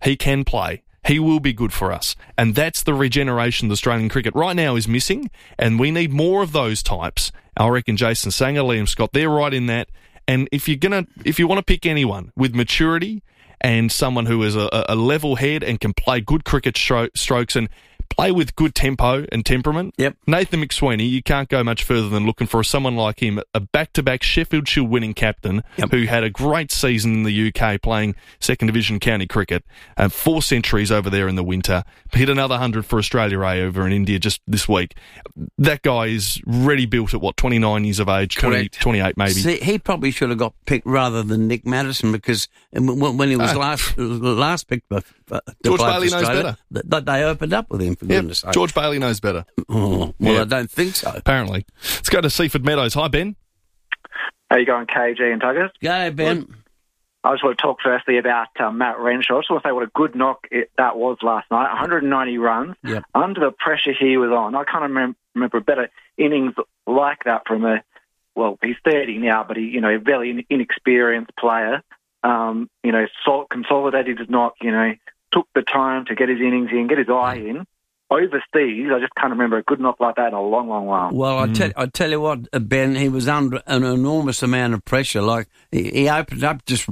he can play. He will be good for us. And that's the regeneration the Australian cricket right now is missing, and we need more of those types. I reckon Jason Sangha, Liam Scott, they're right in that. And if you want to pick anyone with maturity and someone who is a level head and can play good cricket strokes and play with good tempo and temperament. Yep. Nathan McSweeney, you can't go much further than looking for someone like him, a back-to-back Sheffield Shield winning captain who had a great season in the UK playing second division county cricket, 4 centuries over there in the winter, hit another 100 for Australia A over in India just this week. That guy is ready built at, 29 years of age, 28 maybe. See, he probably should have got picked rather than Nick Maddison because when he was last picked George Bailey knows better. They opened up with him, for goodness sake. George Bailey knows better. I don't think so. Apparently. Let's go to Seaford Meadows. Hi, Ben. How you going, KG and Tuggers? Go, Ben. I just want to talk firstly about Matt Renshaw. I just want to say what a good knock that was last night. 190 runs. Yep. Under the pressure he was on. I can't remember a better innings like that from he's 30 now, but a very inexperienced player. Consolidated his knock, took the time to get his innings in, get his eye in. Overseas, I just can't remember a good knock like that in a long, long while. Well, I tell you what, Ben, he was under an enormous amount of pressure. Like he opened up just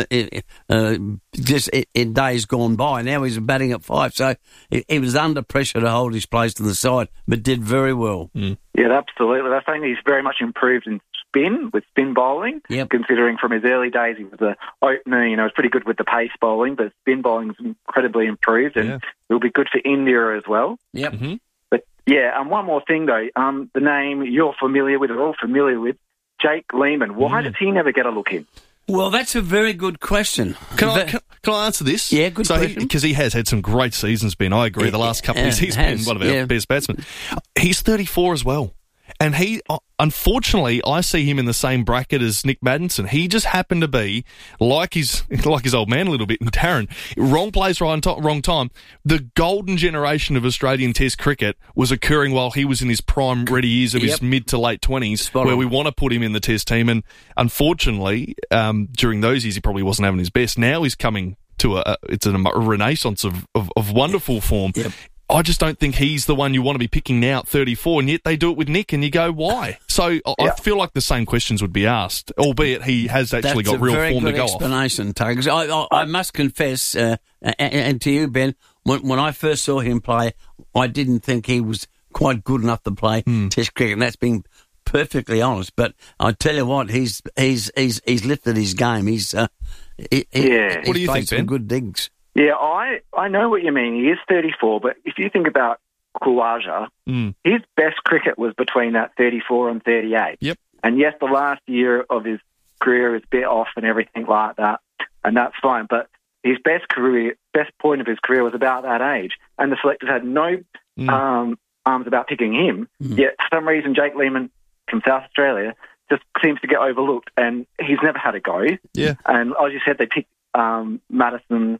in days gone by. Now he's batting at 5, so he was under pressure to hold his place to the side, but did very well. Yeah, absolutely. I think he's very much improved in spin bowling. Yep. Considering from his early days he was an opener, he was pretty good with the pace bowling, but spin bowling's incredibly improved, and it'll be good for India as well. Yep. Mm-hmm. But one more thing though, the name you're familiar with, we're all familiar with, Jake Lehmann. Why does he never get a look in? Well, that's a very good question. Can I answer this? Yeah, good question. Because he has had some great seasons, Ben. I agree. The last couple of years, he's been one of our best batsmen. He's 34 as well. And he, unfortunately, I see him in the same bracket as Nick Maddison. He just happened to be, like his old man a little bit, and Darren, wrong place, wrong time. The golden generation of Australian Test cricket was occurring while he was in his prime ready years of his mid to late 20s, where we want to put him in the Test team. And unfortunately, during those years, he probably wasn't having his best. Now he's coming to a renaissance of wonderful form. Yep. I just don't think he's the one you want to be picking now at 34, and yet they do it with Nick, and you go, why? So I feel like the same questions would be asked, albeit he has actually got real form to go off. That's a very good explanation, Tugs. I must confess, and to you, Ben, when I first saw him play, I didn't think he was quite good enough to play Test cricket, and that's being perfectly honest. But I tell you what, he's lifted his game. He's What do you think, Ben? Good digs. Yeah, I know what you mean. He is 34, but if you think about Khawaja, his best cricket was between that 34 and 38. Yep. And yes, the last year of his career is a bit off and everything like that, and that's fine. But his best point of his career was about that age, and the selectors had no arms about picking him. Yet, for some reason, Jake Lehmann from South Australia just seems to get overlooked, and he's never had a go. Yeah. And as you said, they picked Maddison.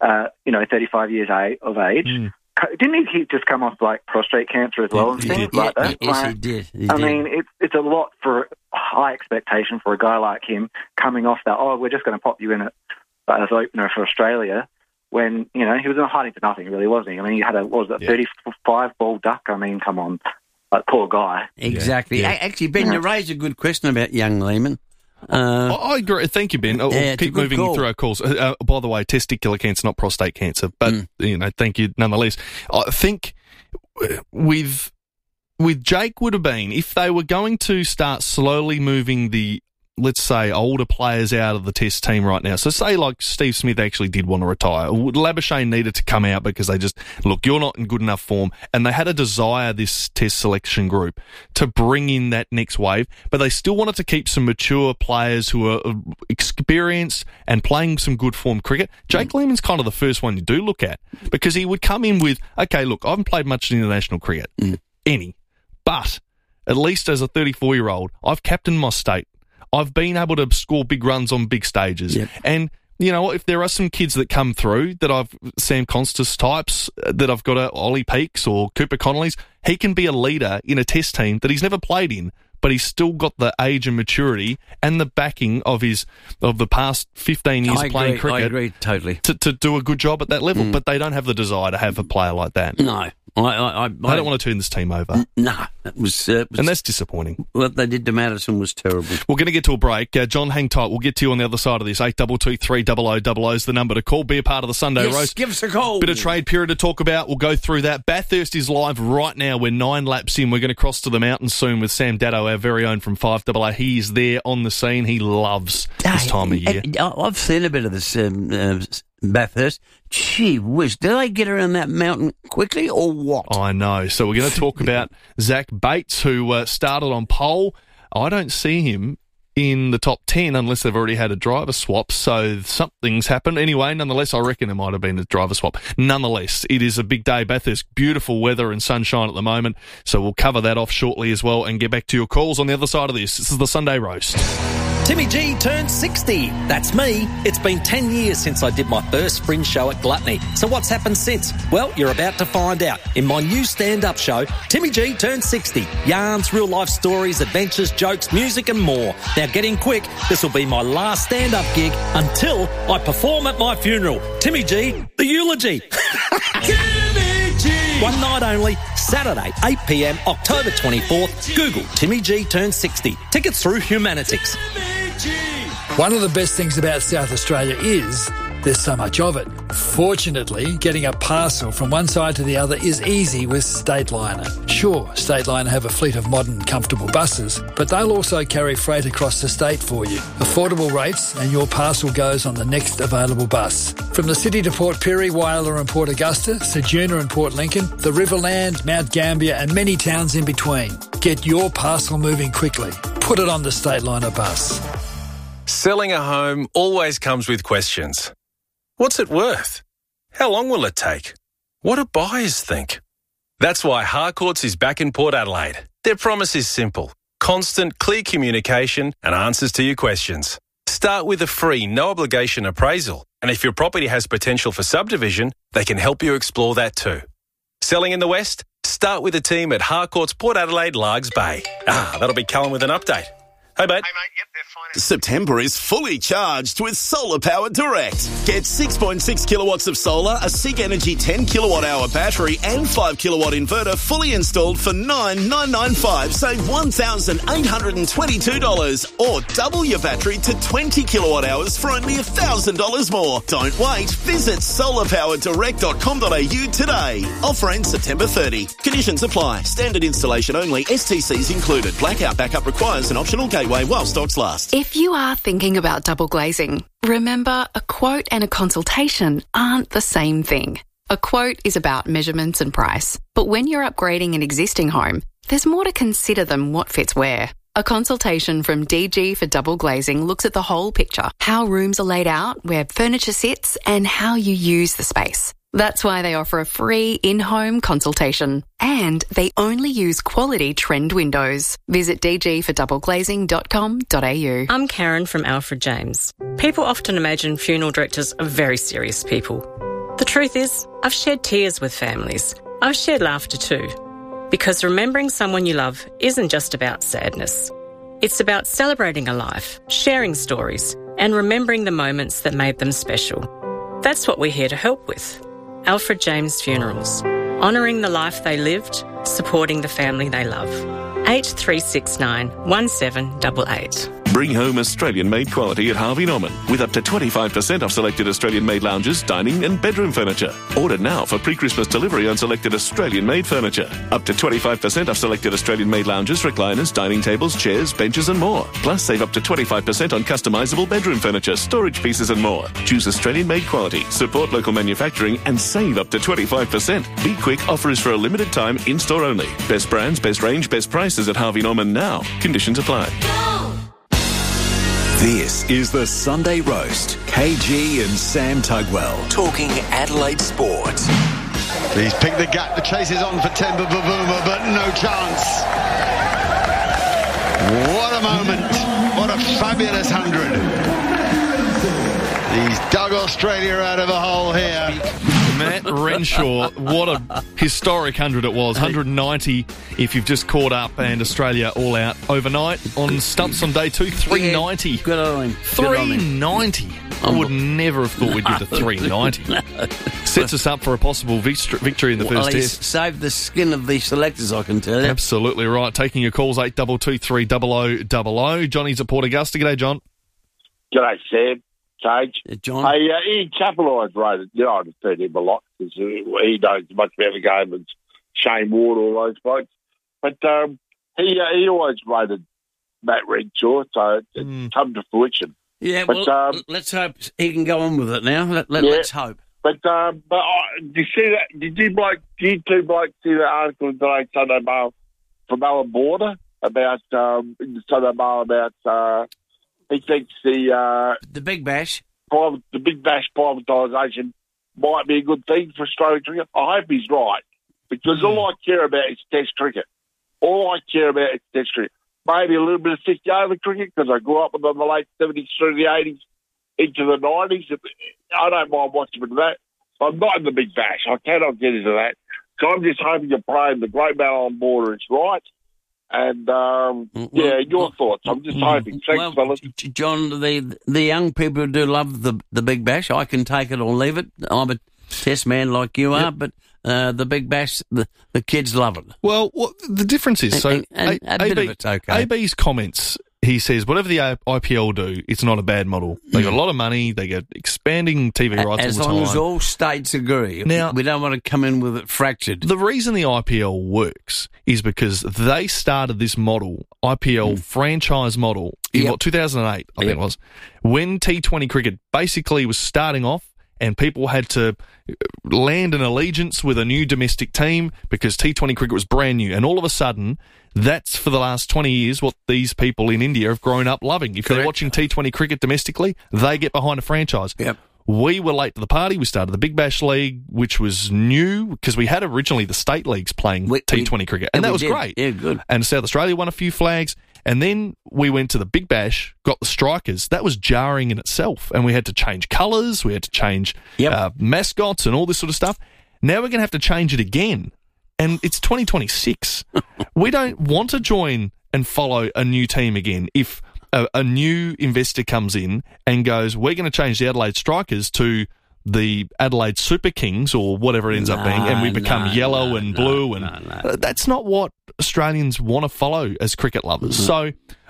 35 years of age. Didn't he just come off like prostate cancer as well and things like that? Yes, he did. I mean, it's a lot for high expectation for a guy like him coming off that. Oh, we're just going to pop you in as opener for Australia. When he was in hiding to nothing, really, wasn't he? I mean, he had 35 ball duck. I mean, come on, like poor guy. Exactly. Yeah. Actually, Ben, you raised a good question about young Lehmann. I agree. Thank you, Ben. I'll keep moving through our calls. By the way, testicular cancer, not prostate cancer. But, thank you nonetheless. I think with Jake would have been, if they were going to start slowly moving the, let's say, older players out of the Test team right now. So say like Steve Smith actually did want to retire. Labuschagne needed to come out because they just, look, you're not in good enough form. And they had a desire, this Test selection group, to bring in that next wave. But they still wanted to keep some mature players who are experienced and playing some good form cricket. Jake Lehmann's kind of the first one you do look at because he would come in with, okay, look, I haven't played much international cricket, but at least as a 34-year-old, I've captained my state. I've been able to score big runs on big stages. Yep. And, you know, if there are some kids that come through that Sam Constas types, that I've got Ollie Peaks or Cooper Connolly's, he can be a leader in a Test team that he's never played in, but he's still got the age and maturity and the backing of the past 15 years playing cricket. I agree totally. To do a good job at that level, but they don't have the desire to have a player like that. No. I don't want to turn this team over. No, it was and that's disappointing. What they did to Madison was terrible. We're going to get to a break. John, hang tight. We'll get to you on the other side of this. 8223 0000 is the number to call. Be a part of the Sunday Roast. Give us a call. Bit of trade period to talk about. We'll go through that. Bathurst is live right now. We're 9 laps in. We're going to cross to the mountains soon with Sam Daddo, our very own from 5AA. He is there on the scene. He loves this time of year. I've seen a bit of this Bathurst. Gee whiz, did they get around that mountain quickly or what? I know. So we're going to talk about Zach Bates, who started on pole. I don't see him in the top 10 unless they've already had a driver swap, so something's happened. Anyway, nonetheless, I reckon it might have been a driver swap. Nonetheless, it is a big day, Bathurst. Beautiful weather and sunshine at the moment, so we'll cover that off shortly as well and get back to your calls on the other side of this. This is the Sunday Roast. Timmy G turned 60. That's me. It's been 10 years since I did my first fringe show at Gluttony. So what's happened since? Well, you're about to find out. In my new stand-up show, Timmy G turned 60. Yarns, real-life stories, adventures, jokes, music and more. Now get in quick. This will be my last stand-up gig until I perform at my funeral. Timmy G, the eulogy. Timmy G! One night only, Saturday, 8 p.m, October 24th. Google Timmy G turned 60. Tickets through Humanitics. One of the best things about South Australia is there's so much of it. Fortunately, getting a parcel from one side to the other is easy with Stateliner. Sure, Stateliner have a fleet of modern, comfortable buses, but they'll also carry freight across the state for you. Affordable rates, and your parcel goes on the next available bus. From the city to Port Pirie, Whyalla and Port Augusta, Ceduna and Port Lincoln, the Riverland, Mount Gambier and many towns in between. Get your parcel moving quickly. Put it on the Stateliner bus. Selling a home always comes with questions. What's it worth? How long will it take? What do buyers think? That's why Harcourts is back in Port Adelaide. Their promise is simple. Constant, clear communication and answers to your questions. Start with a free, no-obligation appraisal. And if your property has potential for subdivision, they can help you explore that too. Selling in the West? Start with a team at Harcourts Port Adelaide, Largs Bay. That'll be Callum with an update. Hey, mate. Yep, they're fine. September is fully charged with Solar Power Direct. Get 6.6 kilowatts of solar, a SIG Energy 10 kilowatt-hour battery and 5 kilowatt inverter fully installed for $9,995. Save $1,822. Or double your battery to 20 kilowatt-hours for only $1,000 more. Don't wait. Visit solarpowerdirect.com.au today. Offer ends September 30. Conditions apply. Standard installation only. STCs included. Blackout backup requires an optional gateway while stocks last. If you are thinking about double glazing, remember a quote and a consultation aren't the same thing. A quote is about measurements and price, but when you're upgrading an existing home, there's more to consider than what fits where. A consultation from DG for Double Glazing looks at the whole picture, how rooms are laid out, where furniture sits, and how you use the space. That's why they offer a free in-home consultation. And they only use quality trend windows. Visit dgfordoubleglazing.com.au. I'm Karen from Alfred James. People often imagine funeral directors are very serious people. The truth is, I've shed tears with families. I've shared laughter too. Because remembering someone you love isn't just about sadness. It's about celebrating a life, sharing stories, and remembering the moments that made them special. That's what we're here to help with. Alfred James Funerals. Honouring the life they lived, supporting the family they love. 8369 1788. Bring home Australian-made quality at Harvey Norman with up to 25% off selected Australian-made lounges, dining and bedroom furniture. Order now for pre-Christmas delivery on selected Australian-made furniture. Up to 25% off selected Australian-made lounges, recliners, dining tables, chairs, benches and more. Plus save up to 25% on customisable bedroom furniture, storage pieces and more. Choose Australian-made quality, support local manufacturing and save up to 25%. Be quick, offer is for a limited time, in-store only. Best brands, best range, best prices at Harvey Norman now. Conditions apply. This is the Sunday Roast. KG and Sam Tugwell talking Adelaide sport. He's picked the gap. The chase is on for Temba Bavuma, but no chance. What a moment. What a fabulous 100. He's dug Australia out of a hole here. Man, Matt Renshaw, what a historic 100 it was. 190 if you've just caught up, and Australia all out overnight on stumps on day 2. 390. Yeah, good on him. 390. I would never have thought we'd get to 390. Sets us up for a possible victory in the first test. Saved the skin of the selectors, I can tell you. Absolutely right. Taking your calls, 8223 0000. Johnny's at Port Augusta. G'day, John. G'day, Sam. Cage. John. Hey, Ian Chappell, I've rated. I understand him a lot because he knows as much about the game as Shane Ward, all those blokes. But he always rated Matt Renshaw, so it's come to fruition. Yeah, well, let's hope he can go on with it now. Let's hope. But did you see that? Did you two blokes see the article in today's Sunday Mail from Alan Border about in the Sunday Mail about he thinks the Big Bash, the Big Bash privatisation might be a good thing for Australian cricket. I hope he's right, because all I care about is Test cricket. All I care about is Test cricket. Maybe a little bit of 50-over cricket, because I grew up with them in the late 70s through the 80s into the 90s. I don't mind watching a bit of that. I'm not in the Big Bash. I cannot get into that. So I'm just hoping you're playing the Great Battle on Border is right. And, your thoughts. I'm just hoping. Thanks, fellas. John, the young people do love the Big Bash. I can take it or leave it. I'm a test man like you are, but the Big Bash, the kids love it. Well, the difference is, so and a bit of it's okay. AB's comments, he says, whatever the IPL do, it's not a bad model. They got a lot of money. They get expanding TV rights as all the time. long as all states agree. Now, we don't want to come in with it fractured. The reason the IPL works is because they started this model, IPL franchise model, in 2008, I think it was, when T20 cricket basically was starting off, and people had to land an allegiance with a new domestic team because T20 cricket was brand new. And all of a sudden, that's for the last 20 years what these people in India have grown up loving. If they're watching T20 cricket domestically, they get behind a franchise. Yep. We were late to the party. We started the Big Bash League, which was new because we had originally the state leagues playing T20 cricket. And that was great. Yeah, good. And South Australia won a few flags. And then we went to the Big Bash, got the strikers. That was jarring in itself. And we had to change colours. We had to change mascots and all this sort of stuff. Now we're going to have to change it again. And it's 2026. We don't want to join and follow a new team again. If a new investor comes in and goes, we're going to change the Adelaide Strikers to the Adelaide Super Kings or whatever it ends up being, and we become yellow and blue. That's not what Australians want to follow as cricket lovers. So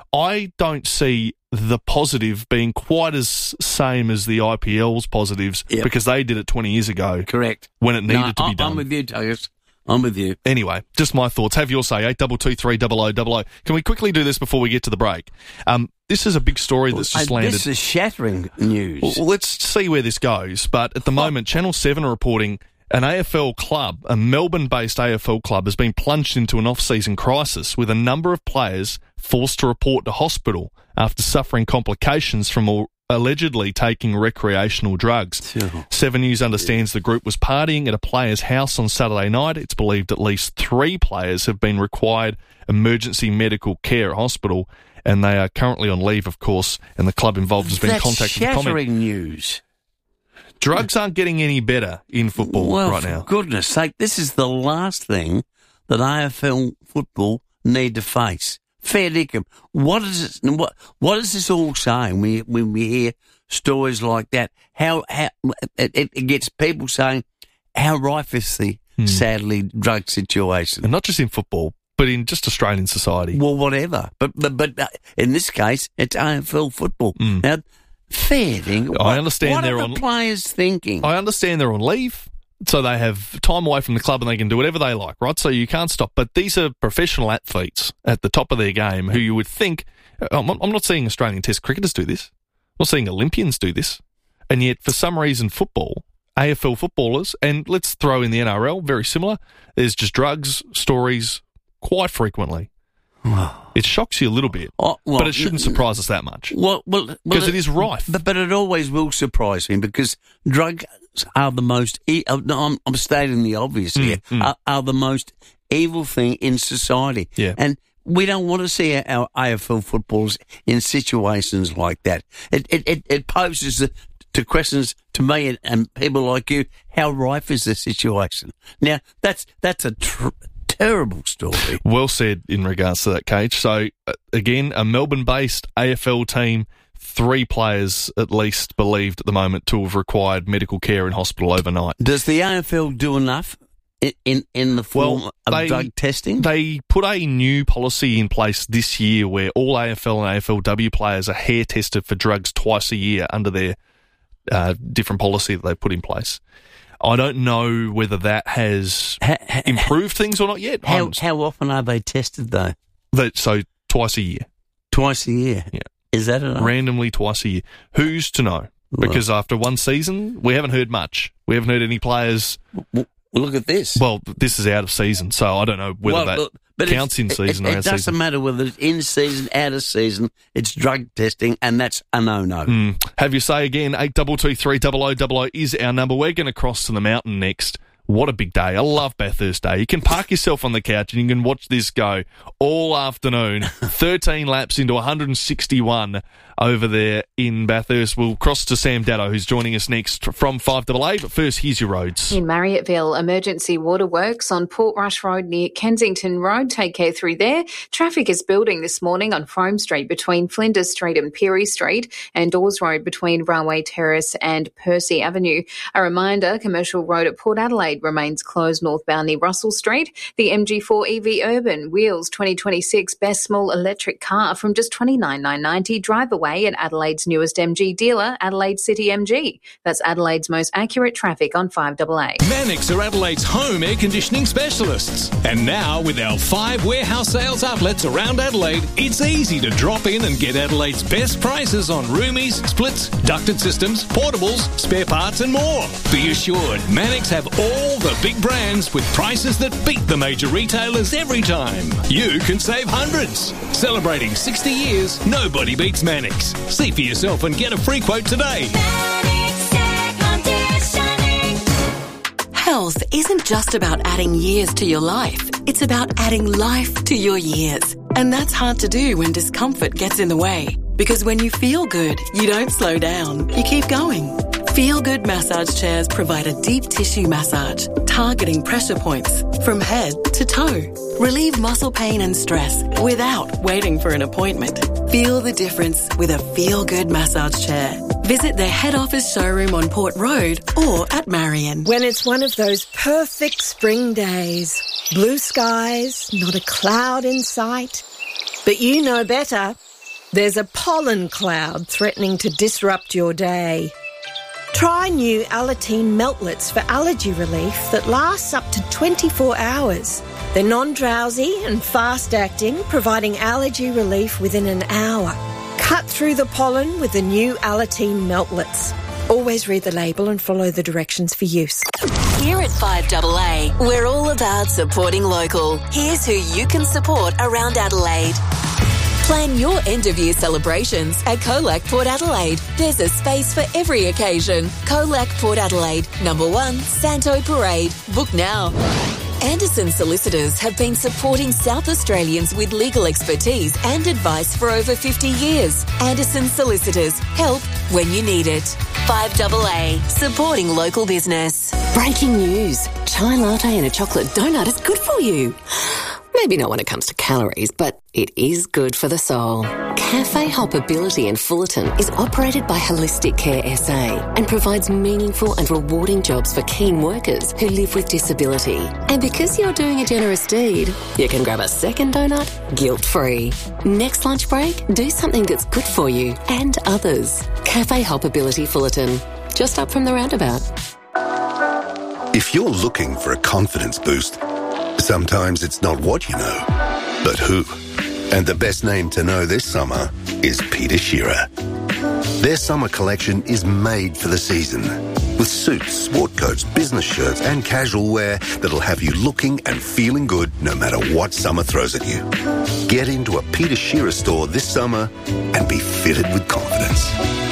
I don't see the positive being quite as same as the IPL's positives because they did it 20 years ago. Correct. When it needed to be done. I'm with you, Douglas. I'm with you. Anyway, just my thoughts. Have your say. 8223 0000. Can we quickly do this before we get to the break? This is a big story that's just landed. This is shattering news. Well, let's see where this goes. But at the moment, Channel 7 are reporting an AFL club, a Melbourne-based AFL club, has been plunged into an off-season crisis with a number of players forced to report to hospital after suffering complications from allegedly taking recreational drugs. 7 News understands the group was partying at a player's house on Saturday night. It's believed at least 3 players have been required emergency medical care at hospital, and they are currently on leave, of course, and the club involved has been contacted. That's shattering news. Drugs aren't getting any better in football right now. For goodness sake, this is the last thing that AFL football need to face. Fair dinkum. What does this all saying when we hear stories like that? How it gets people saying how rife is the sadly drug situation, and not just in football, but in just Australian society. Well, whatever. But in this case, it's AFL football. Now, fair thing. I understand what they're are the players thinking? I understand they're on leave. So they have time away from the club and they can do whatever they like, right? So you can't stop. But these are professional athletes at the top of their game who you would think, I'm not seeing Australian Test cricketers do this. I'm not seeing Olympians do this. And yet, for some reason, football, AFL footballers, and let's throw in the NRL, very similar, there's just drugs stories quite frequently. It shocks you a little bit, but it shouldn't surprise us that much. Because it is rife. But it always will surprise me because drugs are the most, I'm stating the obvious here, are the most evil thing in society. Yeah. And we don't want to see our AFL footballers in situations like that. It poses to questions to me and people like you, how rife is the situation? Now, that's a terrible story. Well said in regards to that, Cage. So, again, a Melbourne-based AFL team, 3 players at least believed at the moment to have required medical care in hospital overnight. Does the AFL do enough in the form of drug testing? They put a new policy in place this year where all AFL and AFLW players are hair tested for drugs twice a year under their different policy that they put in place. I don't know whether that has improved things or not yet. How often are they tested, though? So twice a year. Twice a year? Yeah. Is that enough? Randomly twice a year. Who's to know? Because after one season, we haven't heard much. We haven't heard any players... Well, look at this. Well, this is out of season, so I don't know whether that counts in season or out of season. It doesn't matter whether it's in season, out of season. It's drug testing, and that's a no-no. Have your say again. 8223 is our number. We're going to cross to the mountain next. What a big day. I love Bathurst Day. You can park yourself on the couch and you can watch this go all afternoon. 13 laps into 161 over there in Bathurst. We'll cross to Sam Datto, who's joining us next from 5AA. But first, here's your roads. In Marriotteville, emergency waterworks on Portrush Road near Kensington Road. Take care through there. Traffic is building this morning on Frome Street between Flinders Street and Peary Street, and Dawes Road between Railway Terrace and Percy Avenue. A reminder, Commercial Road at Port Adelaide remains closed northbound near Russell Street. The MG4 EV Urban Wheels 2026 best small electric car from just $29,990. Drive away at Adelaide's newest MG dealer, Adelaide City MG. That's Adelaide's most accurate traffic on 5AA. Mannix are Adelaide's home air conditioning specialists. And now, with our 5 warehouse sales outlets around Adelaide, it's easy to drop in and get Adelaide's best prices on roomies, splits, ducted systems, portables, spare parts and more. Be assured, Mannix have all the big brands with prices that beat the major retailers every time. You can save hundreds. Celebrating 60 years, nobody beats Mannix. See for yourself and get a free quote today. Health isn't just about adding years to your life. It's about adding life to your years. And that's hard to do when discomfort gets in the way. Because when you feel good, you don't slow down. You keep going. Feel Good massage chairs provide a deep tissue massage, targeting pressure points from head to toe. Relieve muscle pain and stress without waiting for an appointment. Feel the difference with a Feel Good massage chair. Visit their head office showroom on Port Road or at Marion. When it's one of those perfect spring days, blue skies, not a cloud in sight, but you know better. There's a pollen cloud threatening to disrupt your day. Try new Alateen Meltlets for allergy relief that lasts up to 24 hours. They're non-drowsy and fast-acting, providing allergy relief within an hour. Cut through the pollen with the new Alateen Meltlets. Always read the label and follow the directions for use. Here at 5AA, we're all about supporting local. Here's who you can support around Adelaide. Plan your end-of-year celebrations at Colac Port Adelaide. There's a space for every occasion. Colac Port Adelaide, number 1, Santo Parade. Book now. Anderson Solicitors have been supporting South Australians with legal expertise and advice for over 50 years. Anderson Solicitors, help when you need it. 5AA, supporting local business. Breaking news. Chai latte and a chocolate donut is good for you. Maybe not when it comes to calories, but it is good for the soul. Cafe Hoppability in Fullerton is operated by Holistic Care SA and provides meaningful and rewarding jobs for keen workers who live with disability. And because you're doing a generous deed, you can grab a second donut guilt-free. Next lunch break, do something that's good for you and others. Cafe Hoppability Fullerton, just up from the roundabout. If you're looking for a confidence boost, sometimes it's not what you know, but who. And the best name to know this summer is Peter Shearer. Their summer collection is made for the season, with suits, sport coats, business shirts and casual wear that'll have you looking and feeling good no matter what summer throws at you. Get into a Peter Shearer store this summer and be fitted with confidence.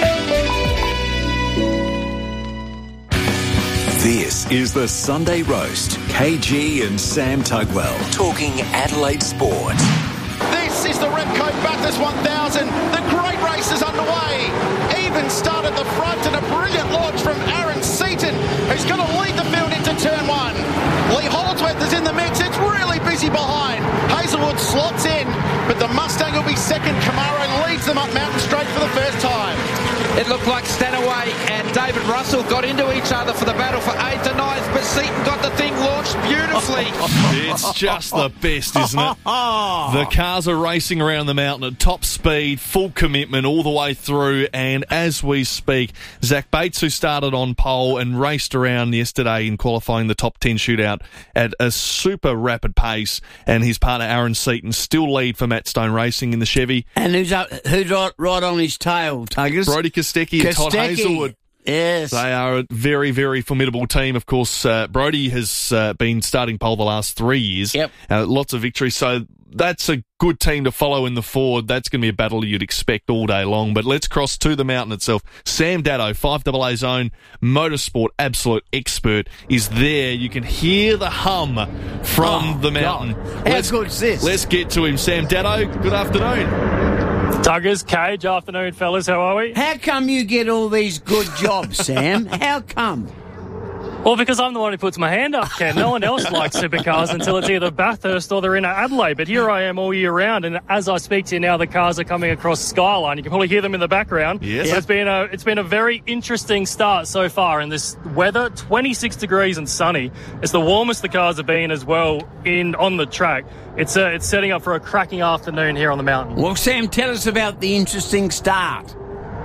This is the Sunday Roast. KG and Sam Tugwell talking Adelaide sport. This is the Repco Bathurst 1000. The great race is underway. even start at the front, and a brilliant launch from Aaron Seaton, who's going to lead the field into turn one. Lee Holdsworth is in the mix. It's really busy behind. Hazelwood slots in, but the Mustang will be second. Camaro leads them up Mountain Straight for the first time. It looked like Stanaway and David Russell got into each other for the battle for 8th and 9th, but Seaton got the thing launched beautifully. It's just the best, isn't it? The cars are racing around the mountain at top speed, full commitment all the way through, and as we speak, Zach Bates, who started on pole and raced around yesterday in qualifying the top 10 shootout at a super rapid pace, and his partner Aaron Seaton still lead for Matt Stone Racing in the Chevy. And who's right on his tail, Tuggers? Brody Kostecki and Todd Hazelwood. Yes. They are a very, very formidable team. Of course, Brody has been starting pole the last 3 years. Yep. Lots of victories. So that's a good team to follow in the Ford. That's going to be a battle you'd expect all day long. But let's cross to the mountain itself. Sam Dado, 5AA Zone Motorsport absolute expert, is there. You can hear the hum from the mountain. How good is this? Let's get to him. Sam Dado, good afternoon. Tuggers, Cage, afternoon, fellas. How are we? How come you get all these good jobs, Sam? How come? Well, because I'm the one who puts my hand up, Ken. No one else likes supercars until it's either Bathurst or they're in Adelaide. But here I am all year round, and as I speak to you now, the cars are coming across Skyline. You can probably hear them in the background. Yes. So it's been a very interesting start so far in this weather. 26 degrees and sunny. It's the warmest the cars have been as well on the track. It's setting up for a cracking afternoon here on the mountain. Well, Sam, tell us about the interesting start.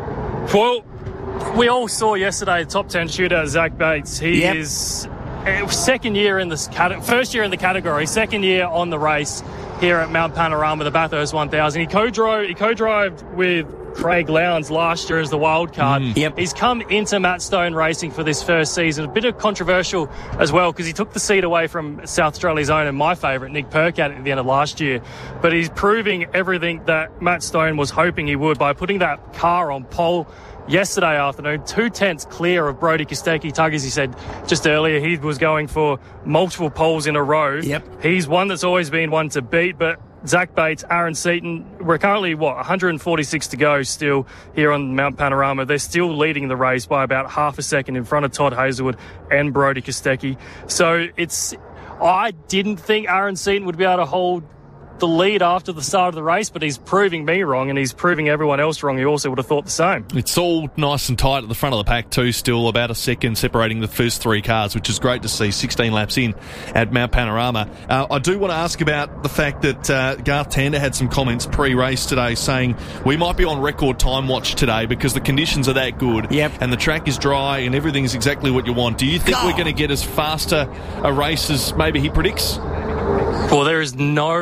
Well, we all saw yesterday top 10 shooter Zach Bates. He is second year in this first year in the category, second year on the race here at Mount Panorama, the Bathurst 1000. He co-drove with Craig Lowndes last year as the wild card. He's come into Matt Stone Racing for this first season. A bit of controversial as well because he took the seat away from South Australia's own and my favourite, Nick Percat, at the end of last year. But he's proving everything that Matt Stone was hoping he would by putting that car on pole yesterday afternoon, 2/10 clear of Brody Kostecki. Tug, as he said just earlier, he was going for multiple poles in a row. He's one that's always been one to beat, but Zach Bates, Aaron Seaton, we're currently, 146 to go still here on Mount Panorama. They're still leading the race by about half a second in front of Todd Hazelwood and Brody Kostecki. So I didn't think Aaron Seaton would be able to hold the lead after the start of the race, but he's proving me wrong and he's proving everyone else wrong. He also would have thought the same. It's all nice and tight at the front of the pack too, still about a second separating the first three cars, which is great to see 16 laps in at Mount Panorama. I do want to ask about the fact that Garth Tander had some comments pre-race today saying we might be on record time watch today because the conditions are that good and the track is dry and everything's exactly what you want. Do you think we're going to get as faster a race as maybe he predicts? Well, there is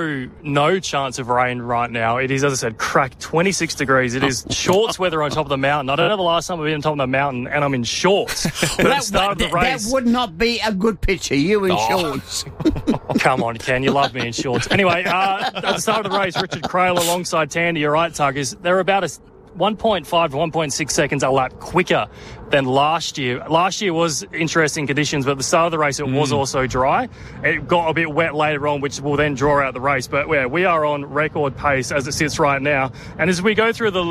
no chance of rain right now. It is, as I said, cracked 26 degrees. It is shorts weather on top of the mountain. I don't know the last time I've been on top of the mountain and I'm in shorts. But at the start of the race, that would not be a good picture, you in shorts. Come on, Ken, you love me in shorts. Anyway, at the start of the race, Richard Crail alongside Tandy, you're right, Tug, they're about 1.5 to 1.6 seconds a lap quicker than last year. Last year was interesting conditions, but at the start of the race it was also dry. It got a bit wet later on, which will then draw out the race. But we are on record pace as it sits right now. And as we go through the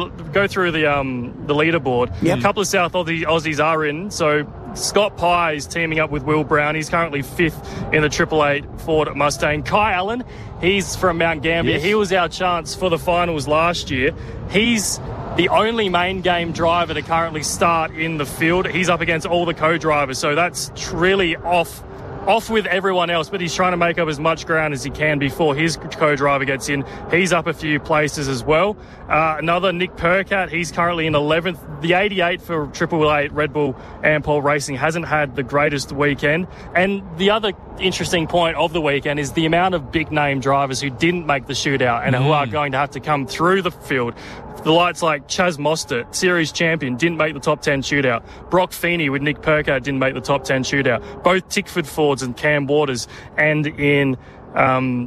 leaderboard, a couple of South Aussies are in. So Scott Pye is teaming up with Will Brown. He's currently fifth in the 888 Ford Mustang. Kai Allen, he's from Mount Gambier. He was our chance for the finals last year. He's the only main game driver to currently start in the field. He's up against all the co-drivers, so that's really off with everyone else, but he's trying to make up as much ground as he can before his co-driver gets in. He's up a few places as well. Another Nick Percat, he's currently in 11th. The 88 for 888 Red Bull Ampol Racing hasn't had the greatest weekend. And the other interesting point of the weekend is the amount of big-name drivers who didn't make the shootout and who are going to have to come through the field. The likes like Chaz Mostert, series champion, didn't make the top 10 shootout. Brock Feeney with Nick Percat didn't make the top 10 shootout. Both Tickford Fords and Cam Waters and in and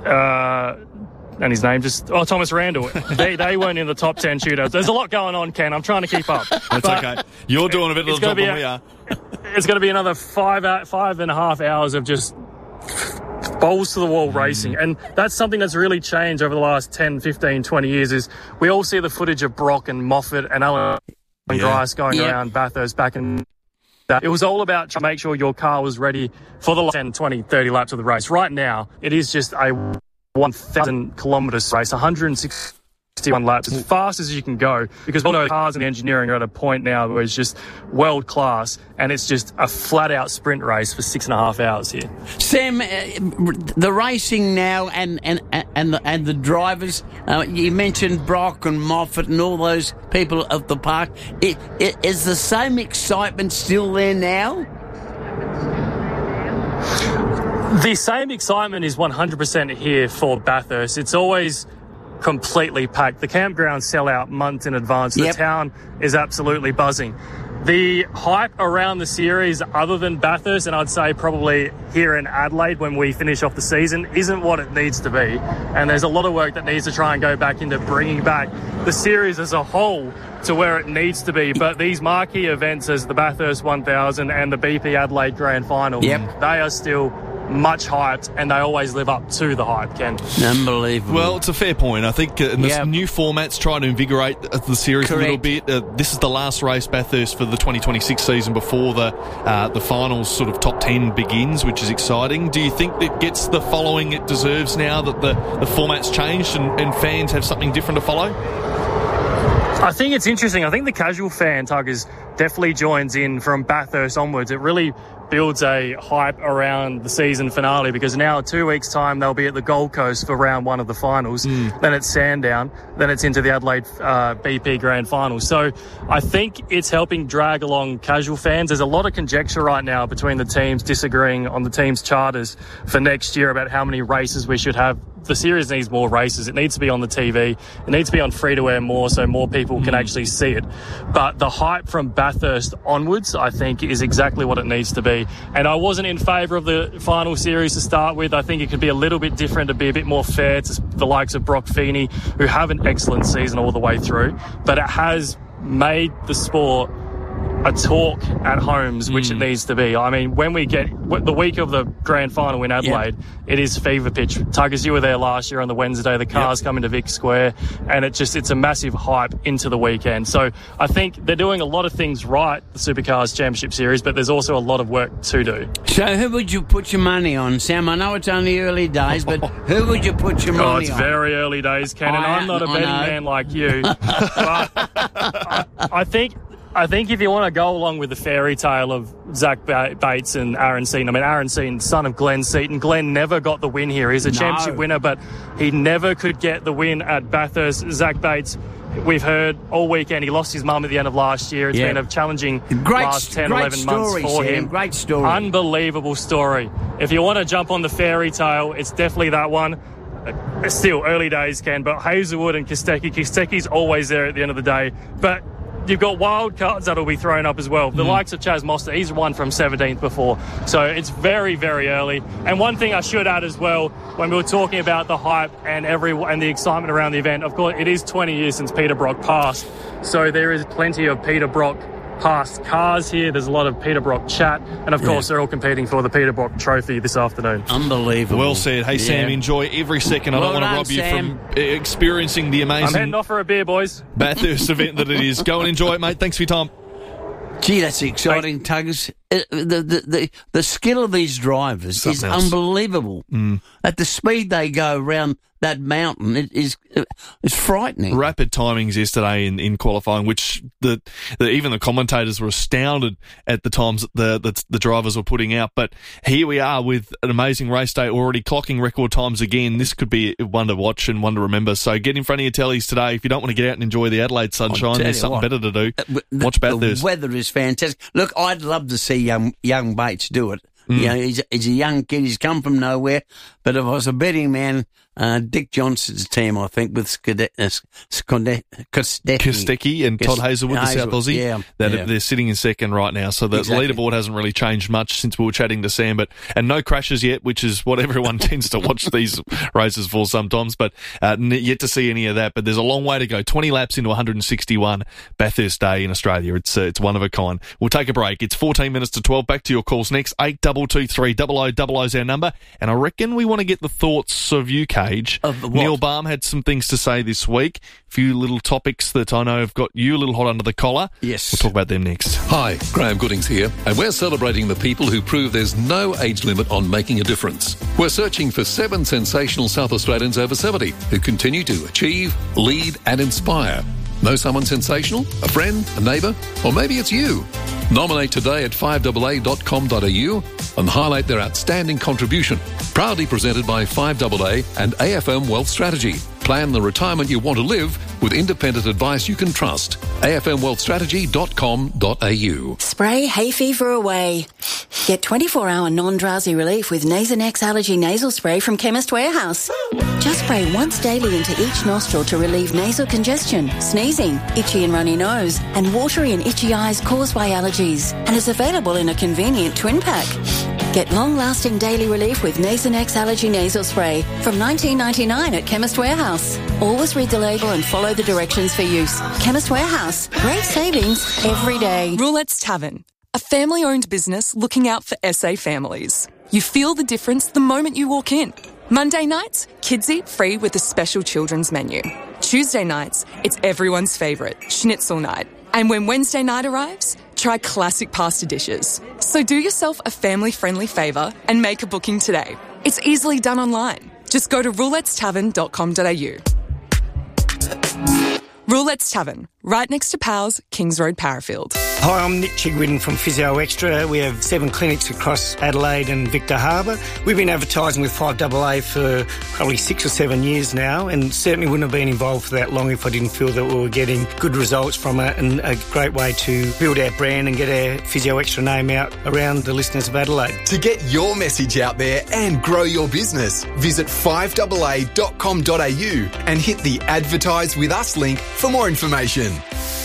his name Thomas Randall. They weren't in the top 10 shootouts. There's a lot going on, Ken. I'm trying to keep up. That's okay. You're doing a bit of the job than we are. It's going to be another 5.5 hours of just balls to the wall racing, and that's something that's really changed over the last 10, 15, 20 years. Is we all see the footage of Brock and Moffat and Alan Grice going around Bathurst back in that. It was all about trying to make sure your car was ready for the 10, 20, 30 laps of the race. Right now, it is just a 1,000 kilometres race, 161 laps, as fast as you can go, because all those cars and engineering are at a point now where it's just world class, and it's just a flat out sprint race for 6.5 hours here. Sam, the racing now and the drivers, you mentioned Brock and Moffat and all those people of the park. Is the same excitement still there now? The same excitement is 100% here for Bathurst. It's always completely packed. The campgrounds sell out months in advance. The town is absolutely buzzing. The hype around the series, other than Bathurst, and I'd say probably here in Adelaide when we finish off the season, isn't what it needs to be. And there's a lot of work that needs to try and go back into bringing back the series as a whole to where it needs to be. But these marquee events as the Bathurst 1000 and the BP Adelaide Grand Final, they are still much hyped, and they always live up to the hype, Ken. Unbelievable. Well, it's a fair point. I think in this new format's trying to invigorate the series a little bit. This is the last race, Bathurst, for the 2026 season before the finals sort of top 10 begins, which is exciting. Do you think it gets the following it deserves now that the format's changed and fans have something different to follow? I think it's interesting. I think the casual fan, Tuggers, definitely joins in from Bathurst onwards. It really builds a hype around the season finale, because now 2 weeks' time they'll be at the Gold Coast for round one of the finals. Then it's Sandown. Then it's into the Adelaide BP Grand Final. So I think it's helping drag along casual fans. There's a lot of conjecture right now between the teams disagreeing on the teams' charters for next year about how many races we should have. The series needs more races. It needs to be on the TV. It needs to be on free-to-air more so more people can actually see it. But the hype from Bathurst onwards, I think, is exactly what it needs to be. And I wasn't in favour of the final series to start with. I think it could be a little bit different, to be a bit more fair to the likes of Brock Feeney, who have an excellent season all the way through. But it has made the sport a talk at homes, which it needs to be. I mean, when we get the week of the grand final in Adelaide, it is fever pitch. Tuggers, you were there last year on the Wednesday. The cars come into Vic Square, and it's a massive hype into the weekend. So I think they're doing a lot of things right, the Supercars Championship Series, but there's also a lot of work to do. So who would you put your money on, Sam? I know it's only early days, but who would you put your money on? It's very early days, Ken, and I'm not a betting man like you. But I think if you want to go along with the fairy tale of Zach Bates and Aaron Seaton, I mean, Aaron Seaton, son of Glenn Seaton. Glenn never got the win here. He's a championship winner, but he never could get the win at Bathurst. Zach Bates, we've heard all weekend, he lost his mum at the end of last year. It's been a challenging last 10, 11 months for him. Great story. Unbelievable story. If you want to jump on the fairy tale, it's definitely that one. Still early days, Ken, but Hazelwood and Kostecki. Kostecki's always there at the end of the day, but you've got wild cards that'll be thrown up as well. The likes of Chaz Mostert, he's won from 17th before. So it's very, very early. And one thing I should add as well, when we were talking about the hype and the excitement around the event, of course, it is 20 years since Peter Brock passed. So there is plenty of Peter Brock past cars here. There's a lot of Peter Brock chat. And, of course, they're all competing for the Peter Brock trophy this afternoon. Unbelievable. Well said. Hey, Sam, enjoy every second. I don't want to rob you from experiencing the amazing... I'm heading off for a beer, boys. Bathurst event that it is. Go and enjoy it, mate. Thanks for your time. Gee, that's exciting, Tuggers. The skill of these drivers is unbelievable. At the speed they go around that mountain, it's frightening. Rapid timings yesterday in qualifying, which even the commentators were astounded at the times that the drivers were putting out. But here we are with an amazing race day already, clocking record times again. This could be one to watch and one to remember. So get in front of your tellies today. If you don't want to get out and enjoy the Adelaide sunshine, there's something better to do. Watch Bathurst. The weather is fantastic. Look, I'd love to see young Bates do it. You know, he's a young kid. He's come from nowhere. But if I was a betting man, Dick Johnson's team, I think, with Kostecki and Todd Hazelwood, the South Aussie, they're sitting in second right now. So the leaderboard hasn't really changed much since we were chatting to Sam. And no crashes yet, which is what everyone tends to watch these races for sometimes. But yet to see any of that. But there's a long way to go. 20 laps into 161 Bathurst Day in Australia. It's one of a kind. We'll take a break. It's 14 minutes to 12. Back to your calls next. 8223 0000 is our number. And I reckon we want to get the thoughts of you, Kate, Cage. Neil Baum had some things to say this week. A few little topics that I know have got you a little hot under the collar. Yes. We'll talk about them next. Hi, Graham Goodings here, and we're celebrating the people who prove there's no age limit on making a difference. We're searching for 7 sensational South Australians over 70 who continue to achieve, lead and inspire. Know someone sensational? A friend? A neighbour? Or maybe it's you? Nominate today at 5AA.com.au and highlight their outstanding contribution. Proudly presented by 5AA and AFM Wealth Strategy. Plan the retirement you want to live with independent advice you can trust. afmwealthstrategy.com.au. Spray hay fever away. Get 24-hour non-drowsy relief with Nasonex Allergy Nasal Spray from Chemist Warehouse. Just spray once daily into each nostril to relieve nasal congestion, sneezing, itchy and runny nose, and watery and itchy eyes caused by allergies. And is available in a convenient twin pack. Get long-lasting daily relief with Nasonex Allergy Nasal Spray from $19.99 at Chemist Warehouse. Always read the label and follow the directions for use. Chemist Warehouse. Great savings every day. Roulette's Tavern, a family-owned business looking out for SA families. You feel the difference the moment you walk in. Monday nights, kids eat free with a special children's menu. Tuesday nights, it's everyone's favourite, schnitzel night. And when Wednesday night arrives, try classic pasta dishes. So do yourself a family-friendly favour and make a booking today. It's easily done online. Just go to roulettestavern.com.au. Roulette's Tavern, right next to Powell's, Kings Road, Parafield. Hi, I'm Nick Chigwin from Physio Extra. We have 7 clinics across Adelaide and Victor Harbour. We've been advertising with 5AA for probably 6 or 7 years now, and certainly wouldn't have been involved for that long if I didn't feel that we were getting good results from it, and a great way to build our brand and get our Physio Extra name out around the listeners of Adelaide. To get your message out there and grow your business, visit 5AA.com.au and hit the Advertise With Us link for more information.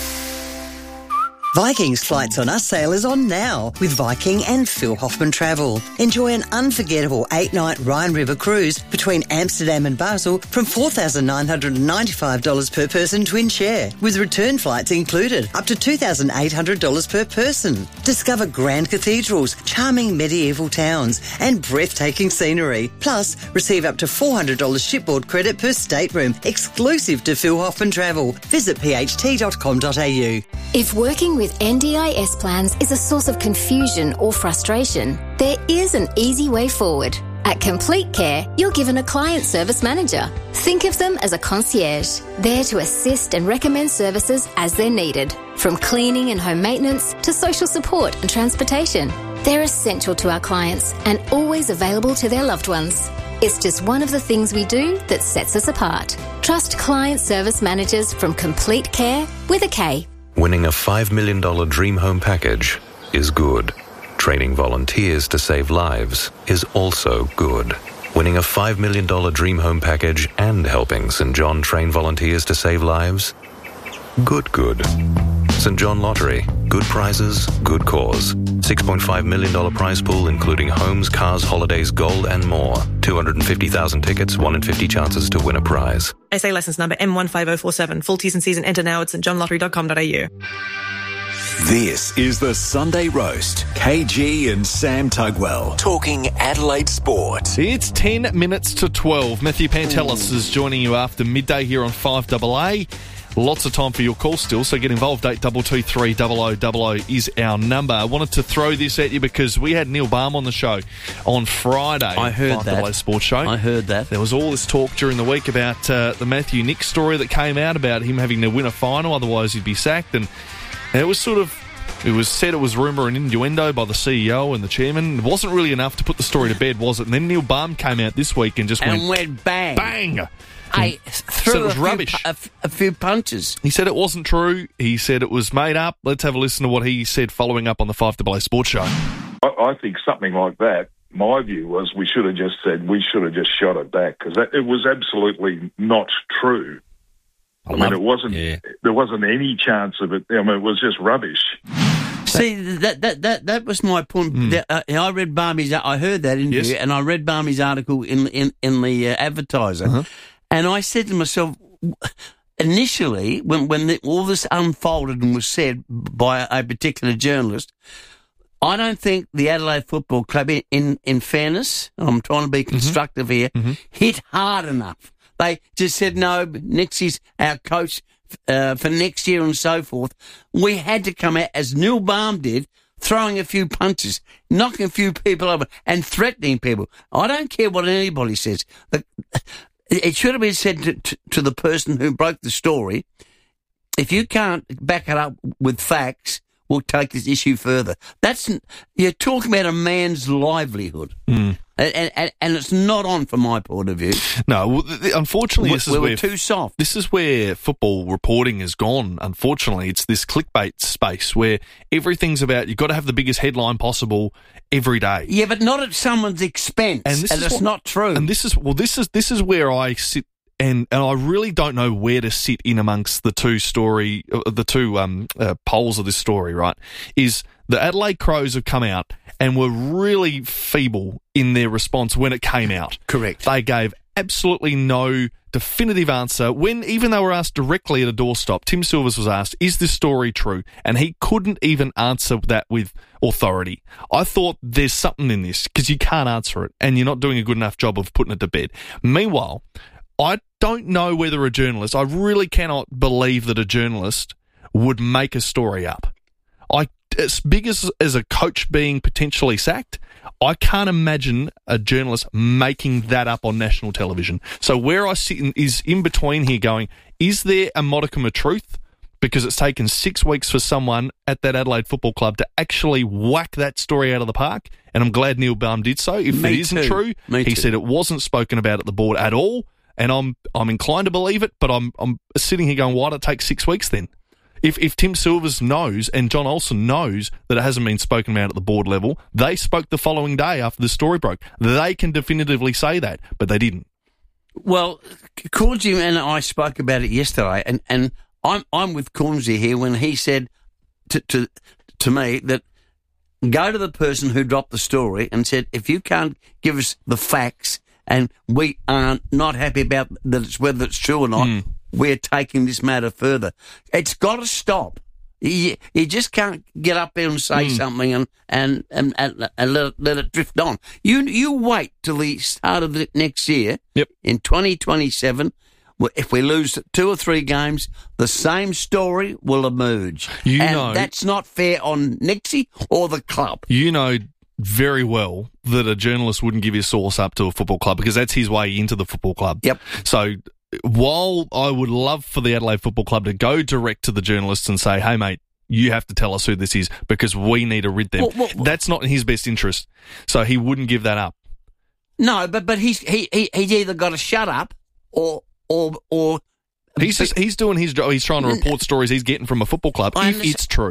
Viking's Flights on Us sale is on now with Viking and Phil Hoffman Travel. Enjoy an unforgettable 8-night Rhine River cruise between Amsterdam and Basel from $4,995 per person twin share, with return flights included, up to $2,800 per person. Discover grand cathedrals, charming medieval towns and breathtaking scenery. Plus, receive up to $400 shipboard credit per stateroom, exclusive to Phil Hoffman Travel. Visit pht.com.au. If working with NDIS plans is a source of confusion or frustration, there is an easy way forward. At Complete Care, you're given a client service manager. Think of them as a concierge, there to assist and recommend services as they're needed, from cleaning and home maintenance to social support and transportation. They're essential to our clients and always available to their loved ones. It's just one of the things we do that sets us apart. Trust client service managers from Complete Care with a K. Winning a $5 million dream home package is good. Training volunteers to save lives is also good. Winning a $5 million dream home package and helping St. John train volunteers to save lives? Good. St. John Lottery. Good prizes, good cause. $6.5 million prize pool including homes, cars, holidays, gold and more. 250,000 tickets, 1 in 50 chances to win a prize. SA licence number M15047. Full T's and C's and enter now at stjohnlottery.com.au. This is the Sunday Roast. KG and Sam Tugwell talking Adelaide sport. It's 10 minutes to 12. Matthew Pantelis is joining you after midday here on 5AA. Lots of time for your call still, so get involved. 8223 0000 is our number. I wanted to throw this at you because we had Neil Baum on the show on Friday. I heard that. 5AA Sports Show. I heard that. There was all this talk during the week about the Matthew Nick story that came out about him having to win a final, otherwise he'd be sacked. And it was it was said it was rumour and innuendo by the CEO and the chairman. It wasn't really enough to put the story to bed, was it? And then Neil Baum came out this week and just went bang. Bang! Hey, threw it was rubbish. A few punches. He said it wasn't true. He said it was made up. Let's have a listen to what he said following up on the 5AA Sports Show. I think something like that, my view was we should have just shot it back because it was absolutely not true. It wasn't. Yeah. There wasn't any chance of it. It was just rubbish. See, that was my point. I read Barmy's. I heard that interview, and I read Barmy's article in the Advertiser, and I said to myself, initially, when all this unfolded and was said by a particular journalist, I don't think the Adelaide Football Club, in fairness, I'm trying to be constructive here, hit hard enough. They just said, no, Nixie's our coach for next year and so forth. We had to come out, as Neil Baum did, throwing a few punches, knocking a few people over and threatening people. I don't care what anybody says. It should have been said to the person who broke the story, if you can't back it up with facts, we'll take this issue further. You're talking about a man's livelihood. And it's not on from my point of view. No, unfortunately, we're too soft. This is where football reporting has gone. Unfortunately, it's this clickbait space where everything's about you've got to have the biggest headline possible every day. Yeah, but not at someone's expense. And it's not true. And this is where I sit. And I really don't know where to sit in amongst the two poles of this story, right? Is the Adelaide Crows have come out and were really feeble in their response when it came out. Correct. They gave absolutely no definitive answer when even they were asked directly at a doorstop. Tim Silvers was asked, is this story true? And he couldn't even answer that with authority. I thought there's something in this because you can't answer it and you're not doing a good enough job of putting it to bed. Meanwhile, I don't know whether a journalist, I really cannot believe that a journalist would make a story up. As big as a coach being potentially sacked, I can't imagine a journalist making that up on national television. So where I sit is in between here going, is there a modicum of truth? Because it's taken 6 weeks for someone at that Adelaide Football Club to actually whack that story out of the park, and I'm glad Neil Baum did so. If it isn't true, he said it wasn't spoken about at the board at all, and I'm inclined to believe it, but I'm sitting here going, why did it take 6 weeks then? If Tim Silvers knows and John Olsen knows that it hasn't been spoken about at the board level, they spoke the following day after the story broke. They can definitively say that, but they didn't. Well, Cornsey and I spoke about it yesterday, and I'm with Cornsey here when he said to me that go to the person who dropped the story and said, if you can't give us the facts and we are not happy about whether it's true or not, we're taking this matter further. It's got to stop. You just can't get up there and say something and let it drift on. You wait till the start of the next year. Yep. In 2027, if we lose 2 or 3 games, the same story will emerge. That's not fair on Nixie or the club. You know very well that a journalist wouldn't give his source up to a football club because that's his way into the football club. Yep. So while I would love for the Adelaide Football Club to go direct to the journalists and say, hey, mate, you have to tell us who this is because we need to rid them. That's not in his best interest. So he wouldn't give that up. No, but he's either got to shut up or he's doing his job. He's trying to report stories he's getting from a football club. If it's true,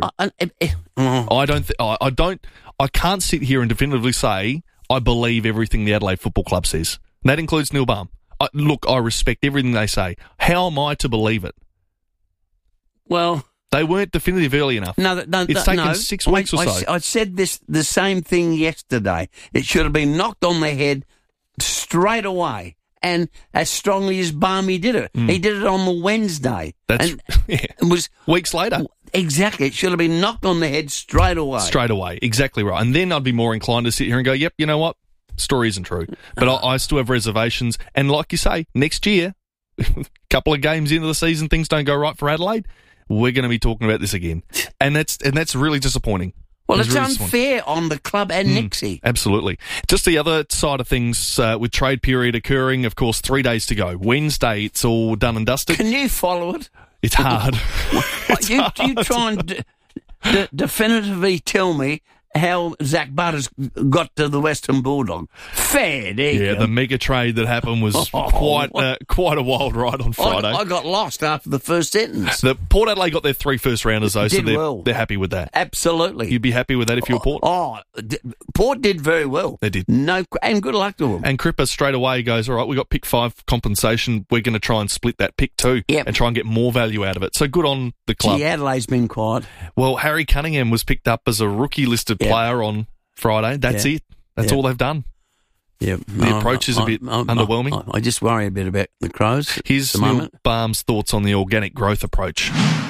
I can't sit here and definitively say I believe everything the Adelaide Football Club says. And that includes Neil Baum. Look, I respect everything they say. How am I to believe it? Well, they weren't definitive early enough. It's taken 6 weeks or so. I said the same thing yesterday. It should have been knocked on the head straight away, and as strongly as Barmy did it. He did it on the Wednesday. It was weeks later. Exactly. It should have been knocked on the head straight away. Straight away. Exactly right. And then I'd be more inclined to sit here and go, yep, you know what? Story isn't true. But I still have reservations. And like you say, next year, a couple of games into the season, things don't go right for Adelaide, we're going to be talking about this again. And that's really disappointing. Well, it's unfair on the club and Nixie. Absolutely. Just the other side of things, with trade period occurring, of course, 3 days to go. Wednesday, it's all done and dusted. Can you follow it? It's hard. You try and definitively tell me how Zach Butters got to the Western Bulldog. Fair, the mega trade that happened was quite a wild ride on Friday. I got lost after the first sentence. The Port Adelaide got their 3 first rounders though, so they're happy with that. Absolutely. You'd be happy with that if you were Port? Port did very well. They did. And good luck to them. And Cripper straight away goes, all right, we got pick 5 compensation. We're going to try and split that pick 2 and try and get more value out of it. So good on the club. Gee, Adelaide's been quiet. Well, Harry Cunningham was picked up as a rookie listed player on Friday. That's it. That's all they've done. Yeah, the approach is a bit underwhelming. I just worry a bit about the Crows. Here's Neil Baum's thoughts on the organic growth approach.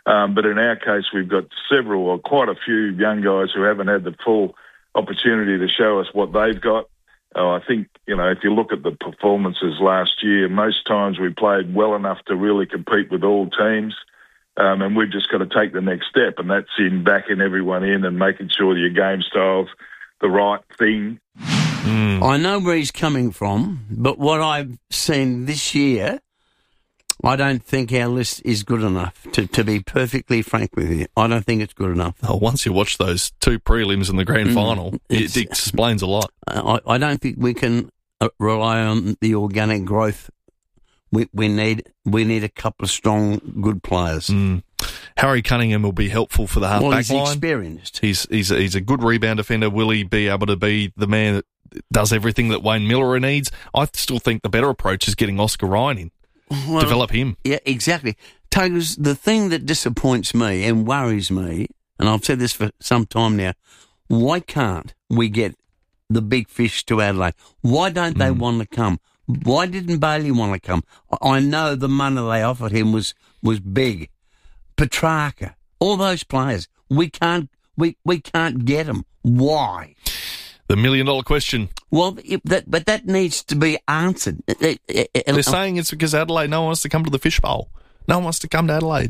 But in our case, we've got several or quite a few young guys who haven't had the full opportunity to show us what they've got. I think, if you look at the performances last year, most times we played well enough to really compete with all teams. And we've just got to take the next step, and that's in backing everyone in and making sure your game style's the right thing. I know where he's coming from, but what I've seen this year, I don't think our list is good enough, to be perfectly frank with you. I don't think it's good enough. Oh, once you watch those 2 prelims in the grand final, it explains a lot. I don't think we can rely on the organic growth. We need a couple of strong, good players. Harry Cunningham will be helpful for the half-back line. He's experienced. He's a good rebound defender. Will he be able to be the man that does everything that Wayne Miller needs? I still think the better approach is getting Oscar Ryan in. Well, develop him. Yeah, exactly. Tuggers, the thing that disappoints me and worries me, and I've said this for some time now, why can't we get the big fish to Adelaide? Why don't they want to come? Why didn't Bailey want to come? I know the money they offered him was big. Petrarca, all those players, we can't get them. Why? The $1 million question. Well, but that needs to be answered. They're saying it's because Adelaide, no one wants to come to the fishbowl. No one wants to come to Adelaide.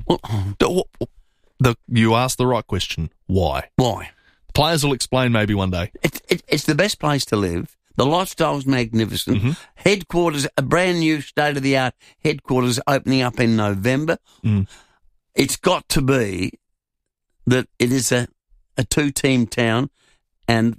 You asked the right question. Why? Why? Players will explain maybe one day. It's the best place to live. The lifestyle's magnificent. Mm-hmm. Headquarters, a brand new state-of-the-art headquarters opening up in November. It's got to be that it is a 2-team town, and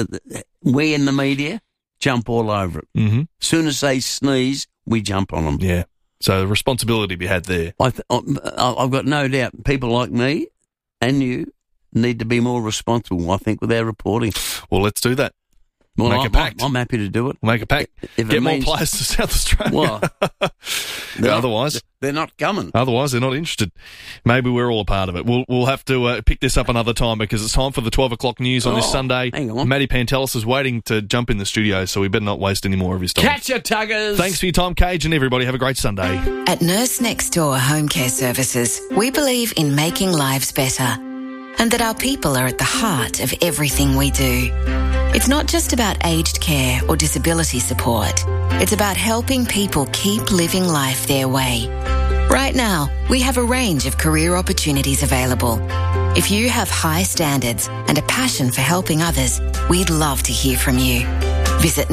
we in the media jump all over it. Mm-hmm. Soon as they sneeze, we jump on them. Yeah. So the responsibility to be had there. I've got no doubt people like me and you need to be more responsible, I think, with our reporting. Well, let's do that. Well, make a pact. I'm happy to do it. Make a pact. Get more players to South Australia. Well, otherwise, they're not coming. Otherwise, they're not interested. Maybe we're all a part of it. We'll have to pick this up another time because it's time for the 12 o'clock news on this Sunday. Hang on. Matty Pantelis is waiting to jump in the studio, so we better not waste any more of his time. Catch ya, Tuggers! Thanks for your time, Cage, and everybody. Have a great Sunday. At Nurse Next Door Home Care Services, we believe in making lives better and that our people are at the heart of everything we do. It's not just about aged care or disability support. It's about helping people keep living life their way. Right now, we have a range of career opportunities available. If you have high standards and a passion for helping others, we'd love to hear from you. Visit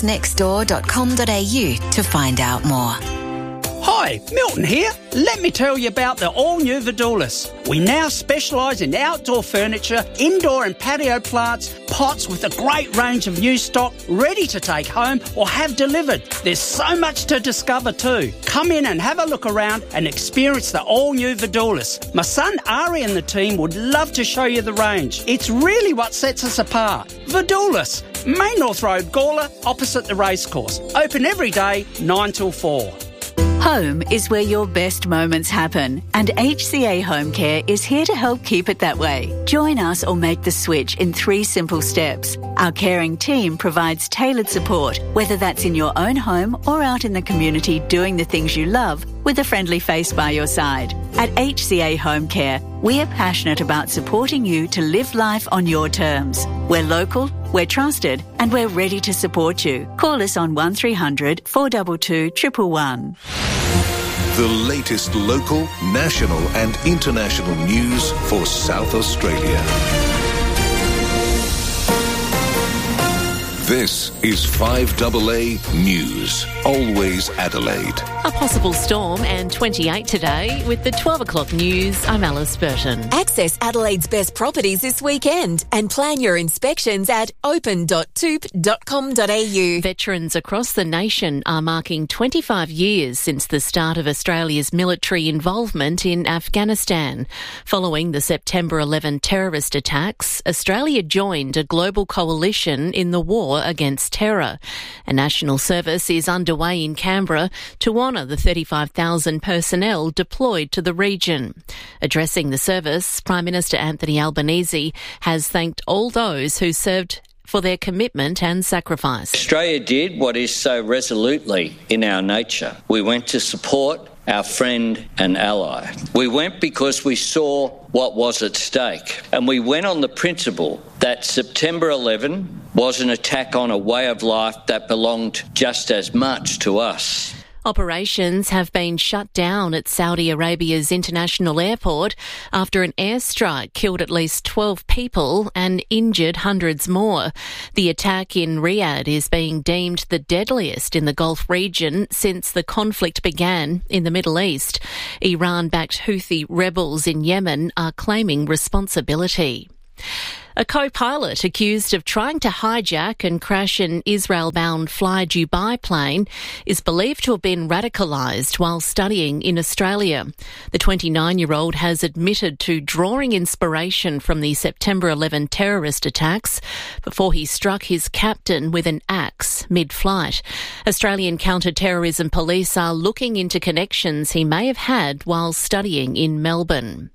nursenextdoor.com.au to find out more. Hi, Milton here. Let me tell you about the all-new Vidulis. We now specialise in outdoor furniture, indoor and patio plants, pots with a great range of new stock ready to take home or have delivered. There's so much to discover too. Come in and have a look around and experience the all-new Vidulis. My son Ari and the team would love to show you the range. It's really what sets us apart. Vidulis, Main North Road, Gawler, opposite the racecourse. Open every day, 9 till 4. Home is where your best moments happen, and HCA Home Care is here to help keep it that way. Join us or make the switch in 3 simple steps. Our caring team provides tailored support, whether that's in your own home or out in the community doing the things you love with a friendly face by your side. At HCA Home Care, we are passionate about supporting you to live life on your terms. We're local, we're trusted, and we're ready to support you. Call us on 1300 422 111. The latest local, national and international news for South Australia. This is 5AA News. Always Adelaide. A possible storm and 28 today. With the 12 o'clock news, I'm Alice Burton. Access Adelaide's best properties this weekend and plan your inspections at open.toop.com.au. Veterans across the nation are marking 25 years since the start of Australia's military involvement in Afghanistan. Following the September 11 terrorist attacks, Australia joined a global coalition in the war against terror. A national service is underway in Canberra to honour the 35,000 personnel deployed to the region. Addressing the service, Prime Minister Anthony Albanese has thanked all those who served for their commitment and sacrifice. Australia did what is so resolutely in our nature. We went to support our friend and ally. We went because we saw what was at stake, and we went on the principle that September 11 was an attack on a way of life that belonged just as much to us. Operations have been shut down at Saudi Arabia's international airport after an airstrike killed at least 12 people and injured hundreds more. The attack in Riyadh is being deemed the deadliest in the Gulf region since the conflict began in the Middle East. Iran-backed Houthi rebels in Yemen are claiming responsibility. A co-pilot accused of trying to hijack and crash an Israel-bound Fly Dubai plane is believed to have been radicalised while studying in Australia. The 29-year-old has admitted to drawing inspiration from the September 11 terrorist attacks before he struck his captain with an axe mid-flight. Australian counter-terrorism police are looking into connections he may have had while studying in Melbourne.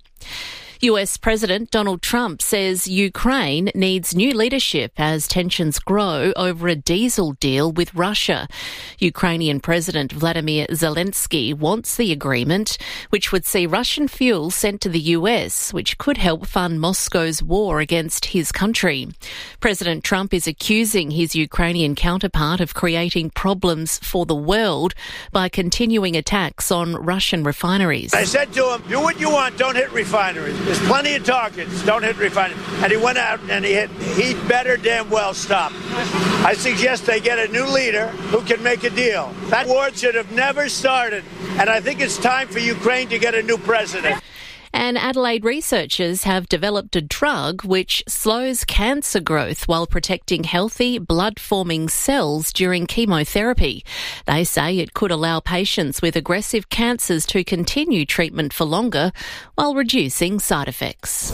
US President Donald Trump says Ukraine needs new leadership as tensions grow over a diesel deal with Russia. Ukrainian President Vladimir Zelensky wants the agreement, which would see Russian fuel sent to the US, which could help fund Moscow's war against his country. President Trump is accusing his Ukrainian counterpart of creating problems for the world by continuing attacks on Russian refineries. I said to him, do what you want, don't hit refineries. There's plenty of targets. Don't hit refineries. And he went out and he hit. He better damn well stop. I suggest they get a new leader who can make a deal. That war should have never started. And I think it's time for Ukraine to get a new president. And Adelaide researchers have developed a drug which slows cancer growth while protecting healthy blood-forming cells during chemotherapy. They say it could allow patients with aggressive cancers to continue treatment for longer while reducing side effects.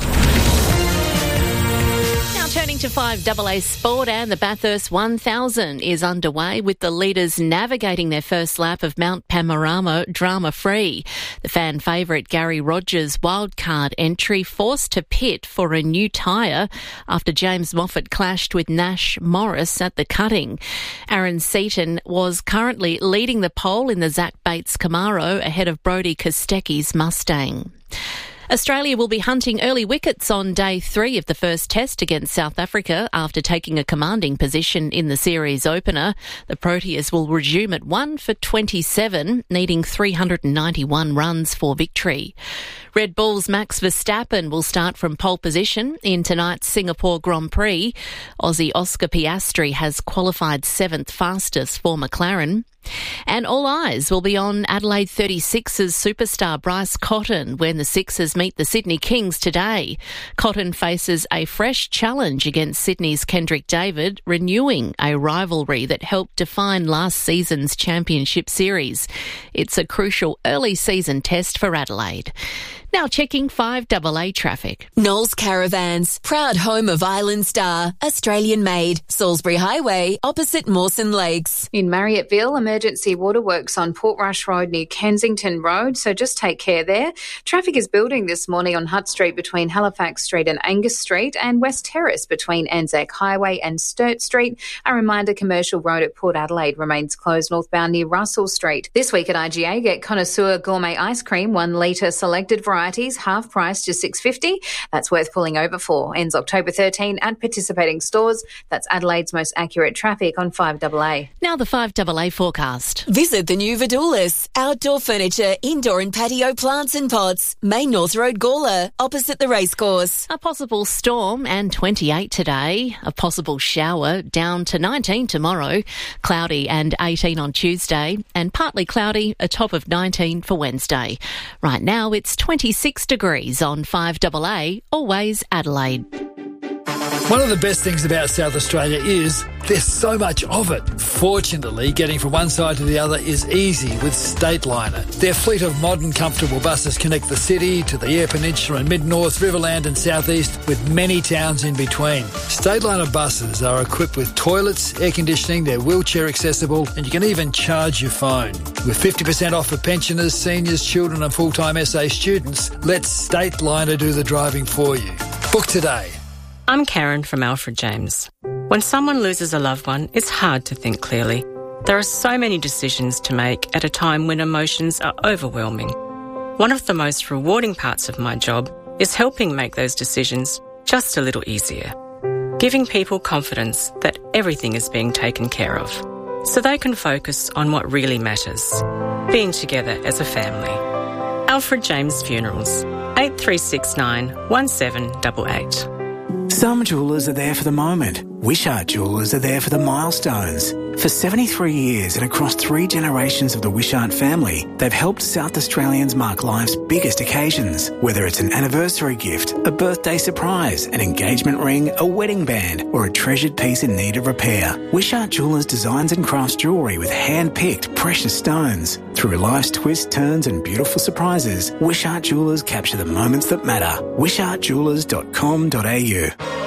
Turning to 5AA Sport, and the Bathurst 1000 is underway with the leaders navigating their first lap of Mount Panorama drama-free. The fan favourite Gary Rogers' wildcard entry forced to pit for a new tyre after James Moffat clashed with Nash Morris at the cutting. Aaron Seaton was currently leading the pole in the Zach Bates Camaro ahead of Brodie Kostecki's Mustang. Australia will be hunting early wickets on day 3 of the first test against South Africa after taking a commanding position in the series opener. The Proteas will resume at 1 for 27, needing 391 runs for victory. Red Bull's Max Verstappen will start from pole position in tonight's Singapore Grand Prix. Aussie Oscar Piastri has qualified 7th fastest for McLaren. And all eyes will be on Adelaide 36ers superstar Bryce Cotton when the Sixers meet the Sydney Kings today. Cotton faces a fresh challenge against Sydney's Kendrick David, renewing a rivalry that helped define last season's championship series. It's a crucial early season test for Adelaide. Now checking 5AA traffic. Knowles Caravans, proud home of Island Star, Australian made, Salisbury Highway, opposite Mawson Lakes. In Marriotteville, emergency waterworks on Portrush Road near Kensington Road, so just take care there. Traffic is building this morning on Hutt Street between Halifax Street and Angus Street, and West Terrace between Anzac Highway and Sturt Street. A reminder, Commercial Road at Port Adelaide remains closed northbound near Russell Street. This week at IGA, get Connoisseur Gourmet Ice Cream, 1 litre selected varieties, half price to $6.50. That's worth pulling over for. Ends October 13 at participating stores. That's Adelaide's most accurate traffic on 5AA. Now the 5AA forecast. Visit the new Vidoulis. Outdoor furniture, indoor and patio plants and pots. Main North Road, Gawler, opposite the racecourse. A possible storm and 28 today. A possible shower down to 19 tomorrow. Cloudy and 18 on Tuesday. And partly cloudy, a top of 19 for Wednesday. Right now it's 26 degrees on 5AA, always Adelaide. One of the best things about South Australia is there's so much of it. Fortunately, getting from one side to the other is easy with Stateliner. Their fleet of modern, comfortable buses connect the city to the Eyre Peninsula and Mid-North, Riverland and South East, with many towns in between. Stateliner buses are equipped with toilets, air conditioning, they're wheelchair accessible, and you can even charge your phone. With 50% off for pensioners, seniors, children and full-time SA students, let Stateliner do the driving for you. Book today. I'm Karen from Alfred James. When someone loses a loved one, it's hard to think clearly. There are so many decisions to make at a time when emotions are overwhelming. One of the most rewarding parts of my job is helping make those decisions just a little easier. Giving people confidence that everything is being taken care of, so they can focus on what really matters, being together as a family. Alfred James Funerals, 8369 1788. Some jewellers are there for the moment. Wishart Jewellers are there for the milestones. For 73 years and across 3 generations of the Wishart family, they've helped South Australians mark life's biggest occasions. Whether it's an anniversary gift, a birthday surprise, an engagement ring, a wedding band, or a treasured piece in need of repair, Wishart Jewellers designs and crafts jewellery with hand-picked precious stones. Through life's twists, turns and beautiful surprises, Wishart Jewellers capture the moments that matter. wishartjewellers.com.au.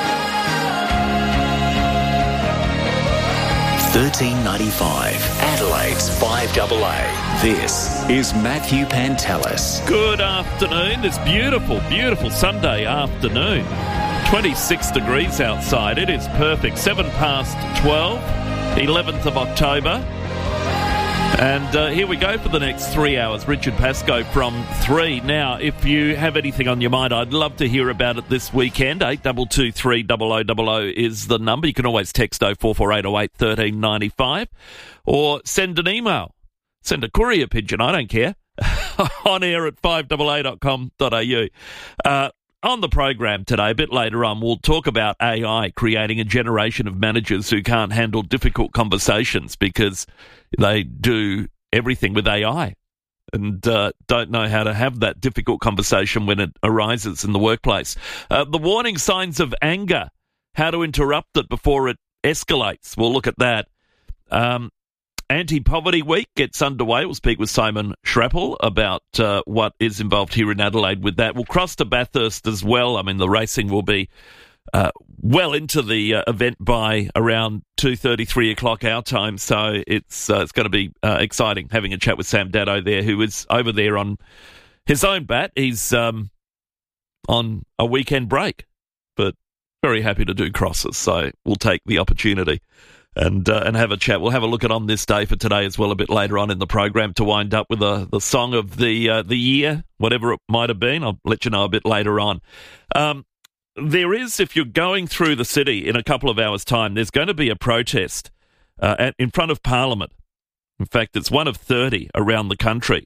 1395, Adelaide's 5AA. This is Matthew Pantelis. Good afternoon. This beautiful, beautiful Sunday afternoon. 26 degrees outside. It is perfect. 7 past 12, 11th of October. And here we go for the next 3 hours. Richard Pascoe from 3. Now, if you have anything on your mind, I'd love to hear about it this weekend. 8223 0000 is the number. You can always text 044808 1395 or send an email. Send a courier pigeon, I don't care. On air at 5AA.com.au. On the program today, a bit later on, we'll talk about AI creating a generation of managers who can't handle difficult conversations because they do everything with AI and don't know how to have that difficult conversation when it arises in the workplace. The warning signs of anger, how to interrupt it before it escalates. We'll look at that. Anti-Poverty Week gets underway. We'll speak with Simon Schrappel about what is involved here in Adelaide with that. We'll cross to Bathurst as well. I mean, the racing will be well into the event by around 2:30, 3 o'clock our time. So it's going to be exciting having a chat with Sam Daddo there, who is over there on his own bat. He's on a weekend break, but very happy to do crosses. So we'll take the opportunity and have a chat. We'll have a look at On This Day for today as well a bit later on in the program to wind up with the song of the year, whatever it might have been. I'll let you know a bit later on. There is, if you're going through the city in a couple of hours' time, there's going to be a protest in front of Parliament. In fact, it's one of 30 around the country.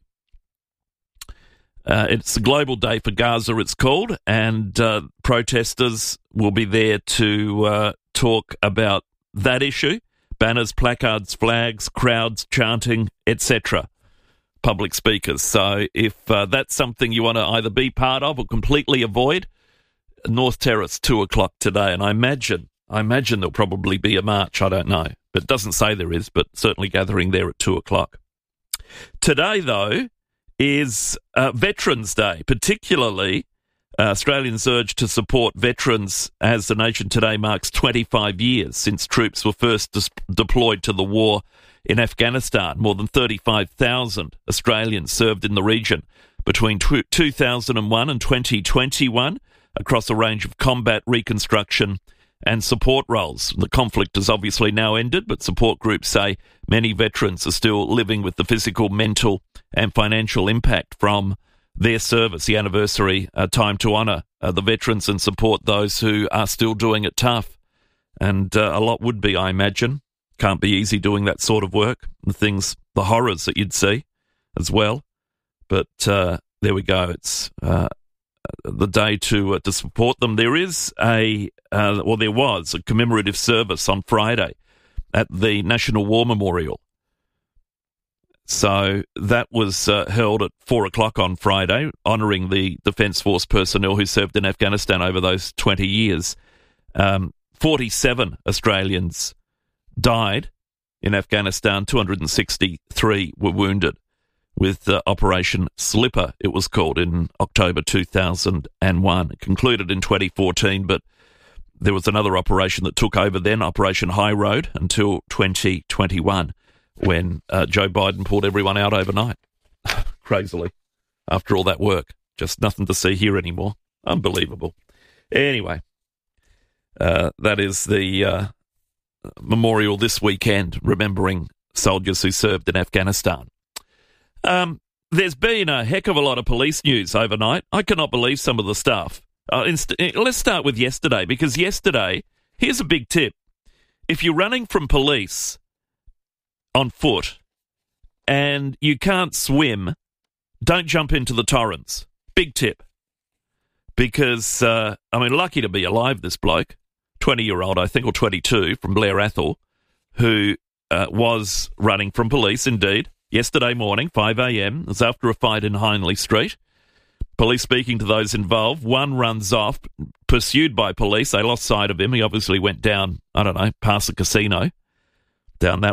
It's the Global Day for Gaza, it's called, and protesters will be there to talk about that issue. Banners, placards, flags, crowds, chanting, etc. Public speakers. So if that's something you want to either be part of or completely avoid, North Terrace, 2 o'clock today. And I imagine there'll probably be a march. I don't know. But it doesn't say there is, but certainly gathering there at 2 o'clock. Today, though, is Veterans Day, particularly Australians urge to support veterans as the nation today marks 25 years since troops were first deployed to the war in Afghanistan. More than 35,000 Australians served in the region between 2001 and 2021 across a range of combat, reconstruction and support roles. The conflict has obviously now ended, but support groups say many veterans are still living with the physical, mental and financial impact from their service. The anniversary time to honour the veterans and support those who are still doing it tough. And a lot would be, I imagine. Can't be easy doing that sort of work. The horrors that you'd see as well. But there we go. It's the day to support them. There is there was a commemorative service on Friday at the National War Memorial. So that was held at 4 o'clock on Friday, honouring the Defence Force personnel who served in Afghanistan over those 20 years. 47 Australians died in Afghanistan, 263 were wounded with Operation Slipper, it was called, in October 2001. It concluded in 2014, but there was another operation that took over then, Operation High Road, until 2021, when Joe Biden pulled everyone out overnight. Crazily. After all that work. Just nothing to see here anymore. Unbelievable. Anyway, that is the memorial this weekend, remembering soldiers who served in Afghanistan. There's been a heck of a lot of police news overnight. I cannot believe some of the stuff. Let's start with yesterday, because yesterday, here's a big tip. If you're running from police on foot and you can't swim, don't jump into the Torrens. Big tip. Because, lucky to be alive, this bloke, 20-year-old, I think, or 22, from Blair Athol, who was running from police, indeed. Yesterday morning, 5 a.m, it was after a fight in Hindley Street. Police speaking to those involved. One runs off, pursued by police. They lost sight of him. He obviously went down, past the casino, down that